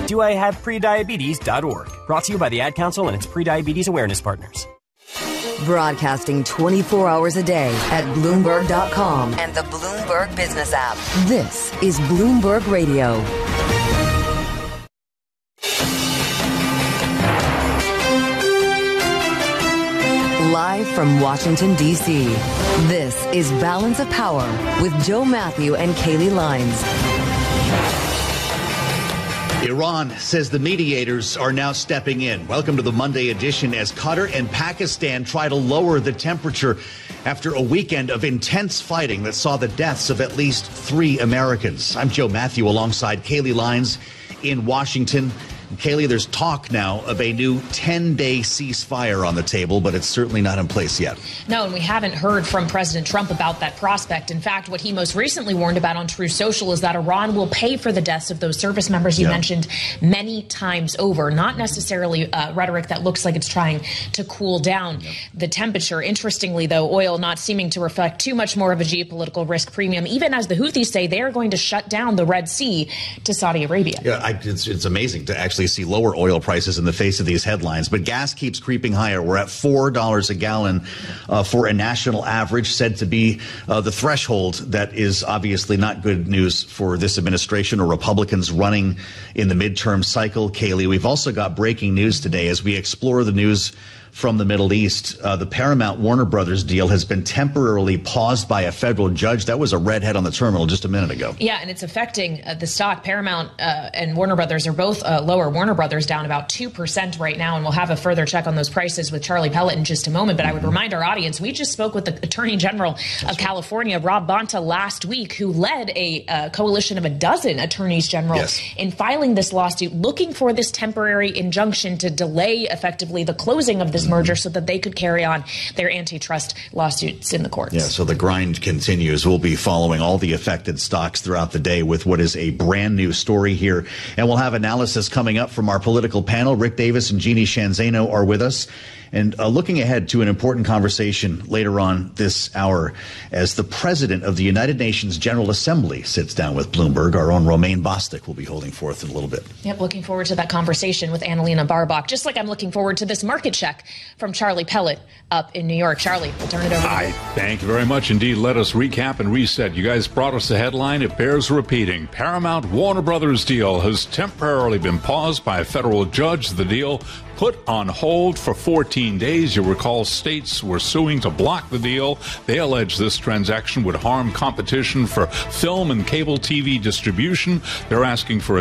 doihaveprediabetes.org. Brought to you by the Ad Council and its prediabetes awareness partners. Broadcasting 24 hours a day at Bloomberg.com and the Bloomberg Business app. This is Bloomberg Radio. Live from Washington, D.C., this is Balance of Power with Joe Matthew and Kaylee Lines. Iran says the mediators are now stepping in. Welcome to the Monday edition as Qatar and Pakistan try to lower the temperature after a weekend of intense fighting that saw the deaths of at least 3 Americans. I'm Joe Matthew alongside Kaylee Lines in Washington. Kaylee, there's talk now of a new 10-day ceasefire on the table, but it's certainly not in place yet. No, and we haven't heard from President Trump about that prospect. In fact, what he most recently warned about on Truth Social is that Iran will pay for the deaths of those service members you mentioned many times over. Not necessarily rhetoric that looks like it's trying to cool down the temperature. Interestingly, though, oil not seeming to reflect too much more of a geopolitical risk premium, even as the Houthis say they are going to shut down the Red Sea to Saudi Arabia. Yeah, it's amazing to actually see lower oil prices in the face of these headlines, but gas keeps creeping higher. We're at $4 a gallon for a national average, said to be the threshold. That is obviously not good news for this administration or Republicans running in the midterm cycle. Kaylee, we've also got breaking news today as we explore the news from the Middle East. The Paramount Warner Brothers deal has been temporarily paused by a federal judge. That was a redhead on the terminal just a minute ago. Yeah, and it's affecting the stock. Paramount and Warner Brothers are both lower. Warner Brothers down about 2% right now, and we'll have a further check on those prices with Charlie Pellet in just a moment. But I would remind our audience, we just spoke with the Attorney General of California, Rob Bonta, last week, who led a coalition of a dozen attorneys general in filing this lawsuit, looking for this temporary injunction to delay effectively the closing of this merger so that they could carry on their antitrust lawsuits in the courts. Yeah, so the grind continues. We'll be following all the affected stocks throughout the day with what is a brand new story here. And we'll have analysis coming up from our political panel. Rick Davis and Jeannie Shanzano are with us. And looking ahead to an important conversation later on this hour as the president of the United Nations General Assembly sits down with Bloomberg. Our own Romaine Bostick will be holding forth in a little bit. Yep, looking forward to that conversation with Annalena Baerbock, just like I'm looking forward to this market check from Charlie Pellet up in New York. Charlie, we'll turn it over to you. Thank you very much indeed. Let us recap and reset. You guys brought us a headline. It bears repeating. Paramount Warner Brothers deal has temporarily been paused by a federal judge. The deal put on hold for 14 days. You recall states were suing to block the deal. They allege this transaction would harm competition for film and cable TV distribution. They're asking for a